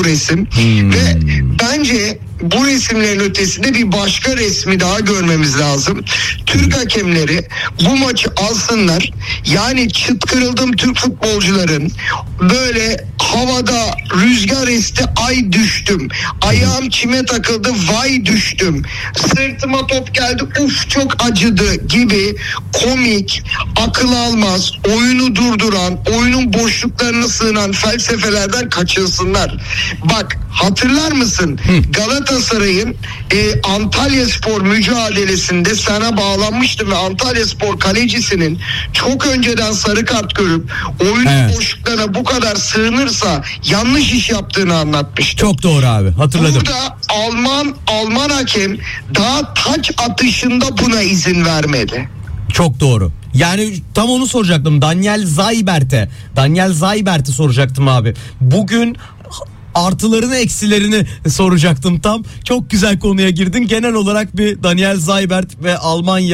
bu resim. Ve bence bu resimlerin ötesinde bir başka resmi daha görmemiz lazım. Türk hakemleri bu maçı alsınlar. Yani çıt kırıldım Türk futbolcuların, böyle havada rüzgar esti, ay düştüm, ayağım çime takıldı, vay düştüm, sırtıma top geldi, uf çok acıdı gibi komik, akıl almaz, oyunu durduran, oyunun boşluklarına sığınan felsefelerden kaçınsınlar. Bak, hatırlar mısın? Galatasaray'ın Antalyaspor mücadelesinde sana bağlanmıştım ve Antalyaspor kalecisinin çok önceden sarı kart görüp oyunun boşluklarına bu kadar sığınırsa yanlış iş yaptığını anlatmıştım. Çok doğru abi, hatırladım. Burada Alman hakem daha taç atışında buna izin vermedi. Çok doğru. Yani tam onu soracaktım. Daniel Zaybert'i soracaktım abi. Bugün artılarını eksilerini soracaktım tam. Çok güzel konuya girdin. Genel olarak bir Daniel Zaybert ve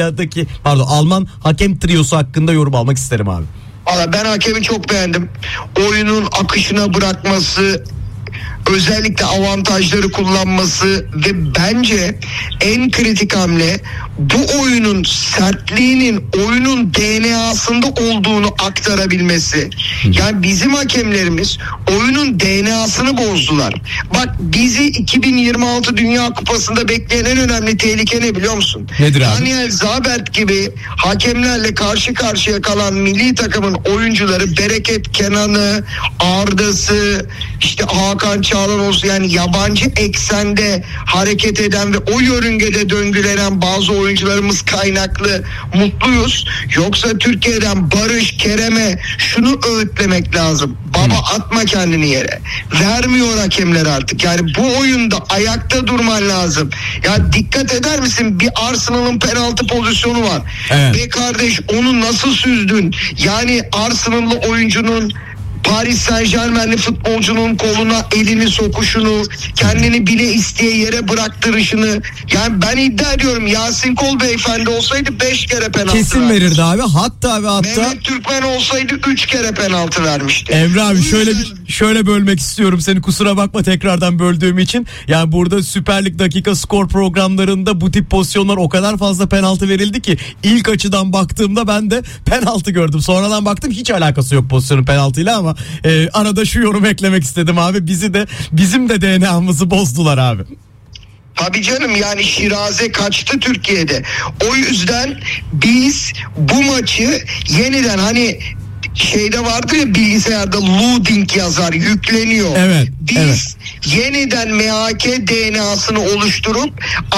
Alman hakem triosu hakkında yorum almak isterim abi. Valla ben hakemi çok beğendim. Oyunun akışına bırakması, özellikle avantajları kullanması ve bence en kritik hamle bu oyunun sertliğinin oyunun DNA'sında olduğunu aktarabilmesi. Yani bizim hakemlerimiz oyunun DNA'sını bozdular. Bak, bizi 2026 Dünya Kupası'nda bekleyen en önemli tehlike ne biliyor musun? Nedir abi? Daniel Zabert gibi hakemlerle karşı karşıya kalan milli takımın oyuncuları, Bereket Kenan'ı, Arda'sı, işte Hakan Çağlan olsun, yani yabancı eksende hareket eden ve o yörüngede döngülenen bazı oyuncularımız kaynaklı mutluyuz. Yoksa Türkiye'den Barış, Kerem'e şunu öğütlemek lazım: baba, atma kendini yere. Vermiyor hakemler artık. Yani bu oyunda ayakta durman lazım. Ya dikkat eder misin? Bir Arsenal'ın penaltı pozisyonu var. Evet. Be kardeş, onu nasıl süzdün? Yani Arsenal'lı oyuncunun, Paris Saint-Germain'li futbolcunun koluna elini sokuşunu, kendini bile isteye yere bıraktırışını, yani ben iddia ediyorum Yasin Kol beyefendi olsaydı 5 kere penaltı kesin vermişti. verirdi abi. Hatta Mehmet Türkmen olsaydı 3 kere penaltı vermişti. Emre abi şöyle bölmek istiyorum seni, kusura bakma tekrardan böldüğüm için. Yani burada Süper Lig dakika skor programlarında bu tip pozisyonlar o kadar fazla penaltı verildi ki ilk açıdan baktığımda ben de penaltı gördüm. Sonradan baktım hiç alakası yok pozisyonun penaltıyla ama arada şu yorum eklemek istedim abi. Bizim de DNA'mızı bozdular abi. Tabii canım, yani Şiraze kaçtı Türkiye'de. O yüzden biz bu maçı yeniden, hani şeyde vardır ya, bilgisayarda loading yazar, yükleniyor. Evet. Biz yeniden MHK DNA'sını oluşturup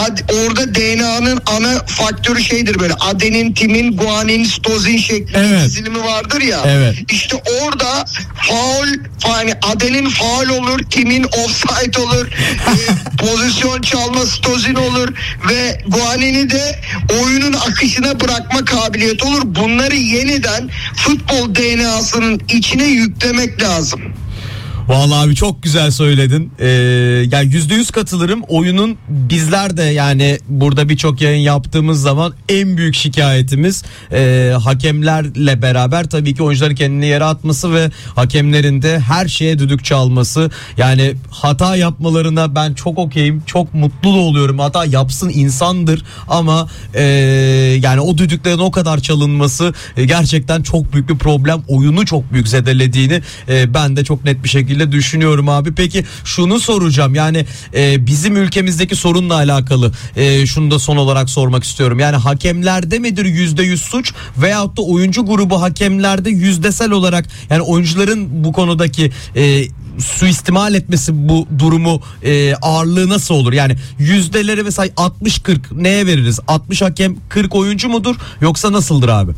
orada DNA'nın ana faktörü şeydir, böyle adenin, timin, guanin, sitozin şeklinde dizilimi vardır ya. Evet. İşte orada faul, yani adenin faul olur, timin offside olur, pozisyon çalma, sitozin olur ve guanini de oyunun akışına bırakma kabiliyeti olur. Bunları yeniden futbol DNA'sının içine yüklemek lazım. Vallahi abi çok güzel söyledin. Yani %100 katılırım. Oyunun bizler de, yani burada birçok yayın yaptığımız zaman en büyük şikayetimiz hakemlerle beraber tabii ki oyuncuların kendini yere atması ve hakemlerin de her şeye düdük çalması. Yani hata yapmalarına ben çok okeyim, çok mutlu da oluyorum. Hata yapsın, insandır ama yani o düdüklerin o kadar çalınması gerçekten çok büyük bir problem. Oyunu çok büyük zedelediğini ben de çok net bir şekilde düşünüyorum abi. Peki şunu soracağım, yani bizim ülkemizdeki sorunla alakalı şunu da son olarak sormak istiyorum. Yani hakemlerde midir %100 suç veyahut da oyuncu grubu hakemlerde yüzdesel olarak, yani oyuncuların bu konudaki suistimal etmesi bu durumu ağırlığı nasıl olur? Yani yüzdeleri mesela 60-40 neye veririz? 60 hakem 40 oyuncu mudur yoksa nasıldır abi?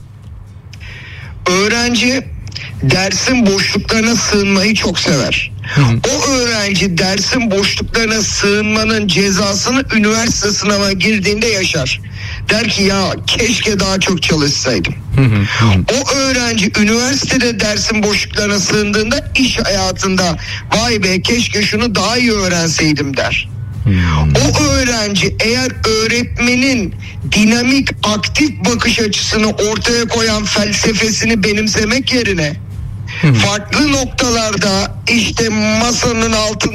Öğrenci dersin boşluklarına sığınmayı çok sever. O öğrenci dersin boşluklarına sığınmanın cezasını üniversite sınavına girdiğinde yaşar. Der ki ya keşke daha çok çalışsaydım. O öğrenci üniversitede dersin boşluklarına sığındığında iş hayatında vay be keşke şunu daha iyi öğrenseydim der. O öğrenci eğer öğretmenin dinamik, aktif bakış açısını ortaya koyan felsefesini benimsemek yerine farklı noktalarda işte masanın altında